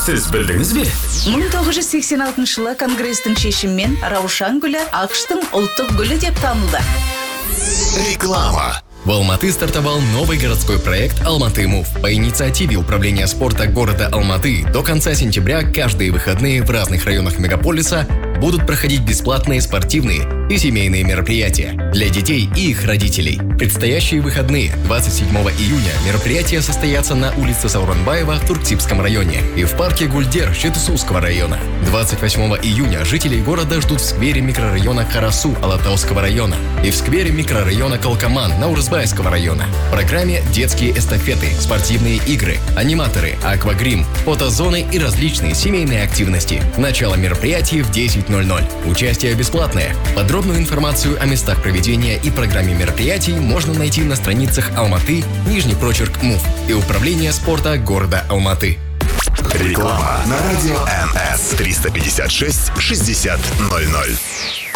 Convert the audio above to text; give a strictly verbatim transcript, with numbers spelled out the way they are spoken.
Сіз білдіңіз бе? мың тоғыз жүз сексен алтыншы жылы Конгресстің шешімімен Раушан гүлі ақштың ұлттық гүлі деп танылды. Реклама. В Алматы стартовал новый городской проект «Алматы Мув». По инициативе Управления спорта города Алматы до конца сентября каждые выходные в разных районах мегаполиса будут проходить бесплатные спортивные и семейные мероприятия для детей и их родителей. Предстоящие выходные двадцать седьмого июня мероприятия состоятся на улице Сауранбаева в Турксибском районе и в парке Гульдер Четысусского района. двадцать восьмого июня жителей города ждут в сквере микрорайона Карасу Алатауского района и в сквере микрорайона Калкаман Наурызбайского района. В программе детские эстафеты, спортивные игры, аниматоры, аквагрим, фотозоны и различные семейные активности. Начало мероприятий в десять ноль ноль. Участие бесплатное. Подробную информацию о местах проведения и программе мероприятий можно найти на страницах Алматы, нижний прочерк МУФ и Управления спорта города Алматы. Реклама на радио эн эс триста пятьдесят шесть шестьдесят ноль ноль.